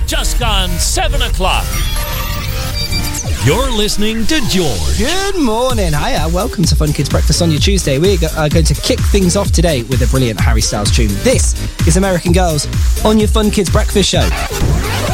Just gone 7 o'clock. You're listening to George. Good morning. Hiya. Welcome to Fun Kids Breakfast on your Tuesday. We're going to kick things off today with a brilliant Harry Styles tune. This is American Girls on your Fun Kids Breakfast show.